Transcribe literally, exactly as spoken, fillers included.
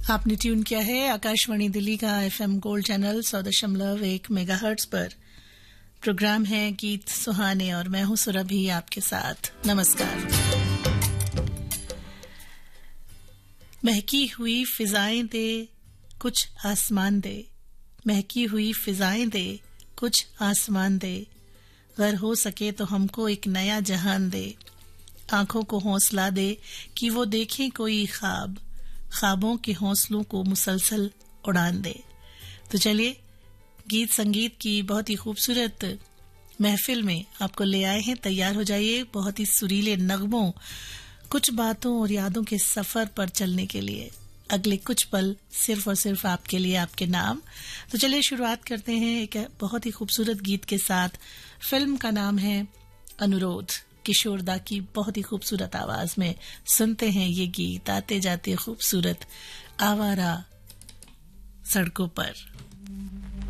आपने ट्यून किया है आकाशवाणी दिल्ली का एफएम गोल्ड चैनल सौ दशमलव एक मेगाहर्ट्ज पर। प्रोग्राम है गीत सुहाने और मैं हूं सुरभि आपके साथ। नमस्कार। महकी हुई फिजाएं दे कुछ आसमान दे, महकी हुई फिजाएं दे कुछ आसमान दे, अगर हो सके तो हमको एक नया जहान दे, आंखों को हौसला दे कि वो देखें कोई ख्वाब, ख्वाबों के हौसलों को मुसलसल उड़ान दे। तो चलिए गीत संगीत की बहुत ही खूबसूरत महफिल में आपको ले आए हैं। तैयार हो जाइए बहुत ही सुरीले नगमों, कुछ बातों और यादों के सफर पर चलने के लिए। अगले कुछ पल सिर्फ और सिर्फ आपके लिए, आपके नाम। तो चलिए शुरुआत करते हैं एक बहुत ही खूबसूरत गीत के साथ। फिल्म का नाम है अनुरोध। किशोरदा की बहुत ही खूबसूरत आवाज में सुनते हैं ये गीत। आते जाते खूबसूरत आवारा सड़कों पर।